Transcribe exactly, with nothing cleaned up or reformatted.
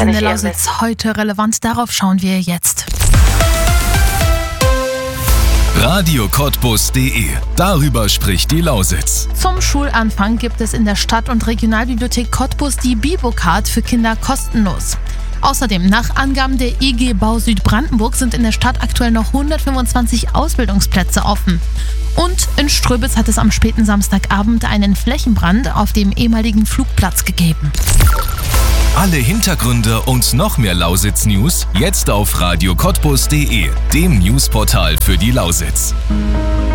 In der Lausitz heute relevant, darauf schauen wir jetzt. Radio Cottbus punkt de. Darüber spricht die Lausitz. Zum Schulanfang gibt es in der Stadt- und Regionalbibliothek Cottbus die Bibocard für Kinder kostenlos. Außerdem, nach Angaben der I G Bau Südbrandenburg sind in der Stadt aktuell noch hundertfünfundzwanzig Ausbildungsplätze offen. Und in Ströbitz hat es am späten Samstagabend einen Flächenbrand auf dem ehemaligen Flugplatz gegeben. Alle Hintergründe und noch mehr Lausitz-News jetzt auf Radio Cottbus punkt de, dem Newsportal für die Lausitz.